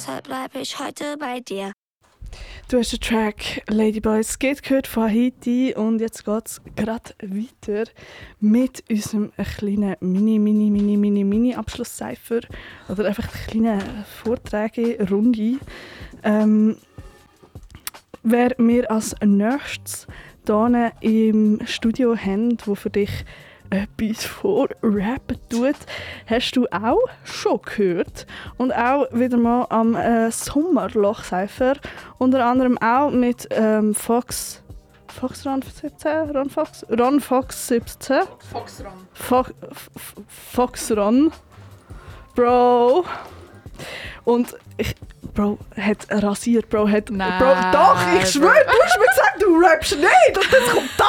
deshalb bleibe ich heute bei dir. Du hast den Track Ladyboy Skate gehört von Haiti und jetzt geht es gerade weiter mit unserem kleinen Mini-Abschlusscypher oder einfach eine kleine Vorträge-Runde. Wer wir als nächstes hier im Studio haben, der für dich etwas vorrappen tut, hast du auch schon gehört. Und auch wieder mal am Sommerloch-Cypher. Unter anderem auch mit Fox Ron 17? Ron Fox 17? Fox Ron. Bro. Und Bro hat rasiert, Bro hat... Nein, Bro, doch, ich schwöre, du hast mir gesagt, du rappst nicht! Und jetzt kommt das!